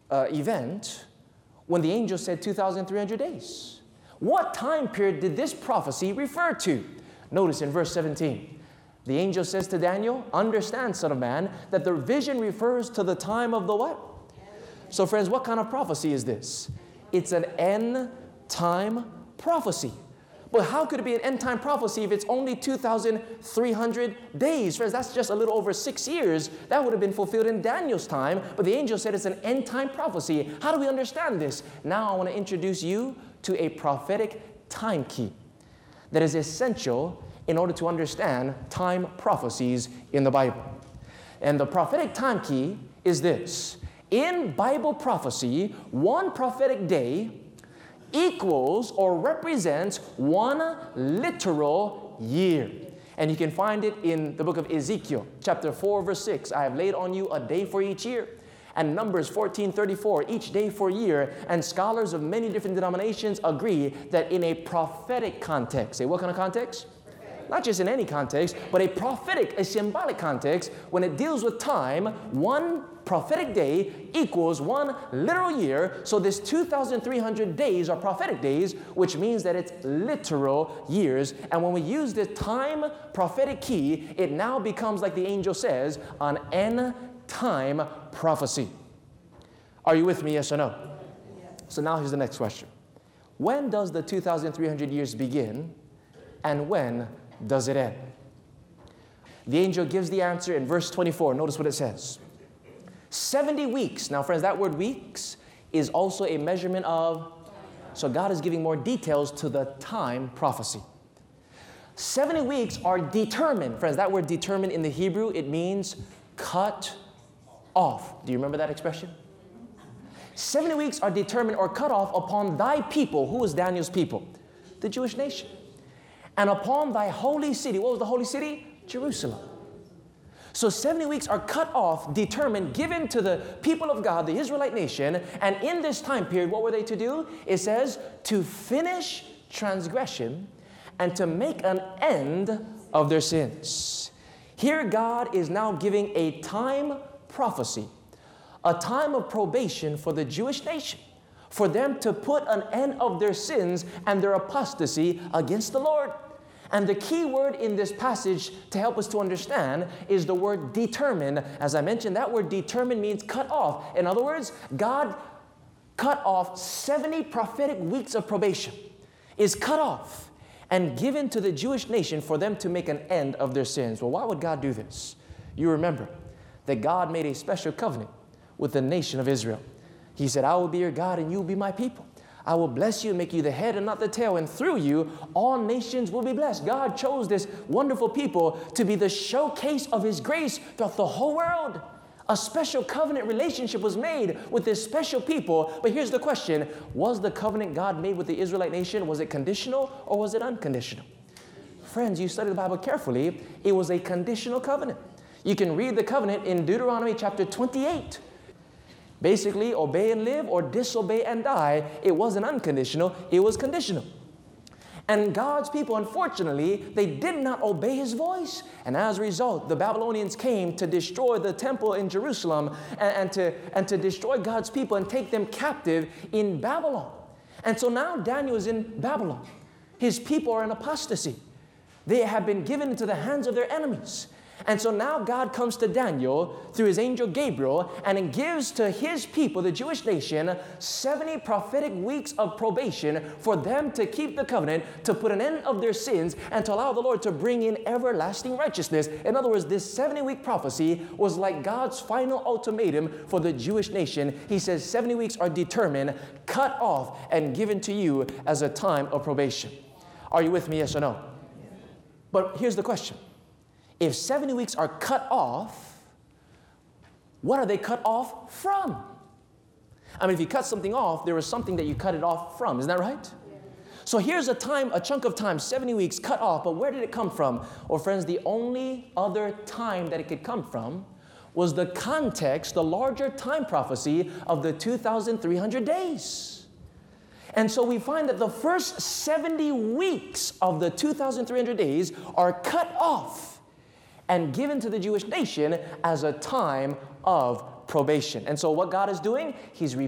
event when the angel said 2,300 days? What time period did this prophecy refer to? Notice in verse 17, the angel says to Daniel, understand, son of man, that the vision refers to the time of the what? So friends, what kind of prophecy is this? It's an end time prophecy. But how could it be an end time prophecy if it's only 2,300 days? Friends, that's just a little over 6 years. That would have been fulfilled in Daniel's time, but the angel said it's an end time prophecy. How do we understand this? Now I want to introduce you to a prophetic time key that is essential in order to understand time prophecies in the Bible. And the prophetic time key is this. In Bible prophecy, one prophetic day equals or represents one literal year. And you can find it in the book of Ezekiel, chapter 4, verse 6. I have laid on you a day for each year. And Numbers 14:34, each day for a year. And scholars of many different denominations agree that in a prophetic context, say what kind of context? Not just in any context, but a prophetic, a symbolic context, when it deals with time, one prophetic day equals one literal year. So this 2,300 days are prophetic days, which means that it's literal years. And when we use the time prophetic key, it now becomes, like the angel says, an end time prophecy. Are you with me, yes or no? Yes. So now here's the next question. When does the 2,300 years begin, and when does it end? The angel gives the answer in verse 24. Notice what it says. 70 weeks. Now, friends, that word weeks is also a measurement of, so God is giving more details to the time prophecy. 70 weeks are determined. Friends, that word determined in the Hebrew, it means cut off. Do you remember that expression? 70 weeks are determined or cut off upon thy people. Who was Daniel's people? The Jewish nation. And upon thy holy city. What was the holy city? Jerusalem. So 70 weeks are cut off, determined, given to the people of God, the Israelite nation. And in this time period, what were they to do? It says, to finish transgression and to make an end of their sins. Here God is now giving a time prophecy, a time of probation for the Jewish nation, for them to put an end of their sins and their apostasy against the Lord. And the key word in this passage to help us to understand is the word determine. As I mentioned, that word determine means cut off. In other words, God cut off 70 prophetic weeks of probation, is cut off and given to the Jewish nation for them to make an end of their sins. Well, why would God do this? You remember that God made a special covenant with the nation of Israel. He said, I will be your God and you will be my people. I will bless you and make you the head and not the tail, and through you all nations will be blessed. God chose this wonderful people to be the showcase of His grace throughout the whole world. A special covenant relationship was made with this special people. But here's the question. Was the covenant God made with the Israelite nation, was it conditional or was it unconditional? Friends, you study the Bible carefully. It was a conditional covenant. You can read the covenant in Deuteronomy chapter 28. Basically, obey and live or disobey and die. It wasn't unconditional, it was conditional. And God's people, unfortunately, they did not obey His voice. And as a result, the Babylonians came to destroy the temple in Jerusalem and to destroy God's people and take them captive in Babylon. And so now Daniel is in Babylon. His people are in apostasy. They have been given into the hands of their enemies. And so now God comes to Daniel through his angel Gabriel and gives to his people, the Jewish nation, 70 prophetic weeks of probation for them to keep the covenant, to put an end of their sins, and to allow the Lord to bring in everlasting righteousness. In other words, this 70-week prophecy was like God's final ultimatum for the Jewish nation. He says 70 weeks are determined, cut off, and given to you as a time of probation. Are you with me, yes or no? But here's the question. If 70 weeks are cut off, what are they cut off from? I mean, if you cut something off, there is something that you cut it off from. Isn't that right? Yeah. So here's a chunk of time, 70 weeks cut off, but where did it come from? Well, friends, the only other time that it could come from was the context, the larger time prophecy of the 2,300 days. And so we find that the first 70 weeks of the 2,300 days are cut off and given to the Jewish nation as a time of probation. And so what God is doing, He's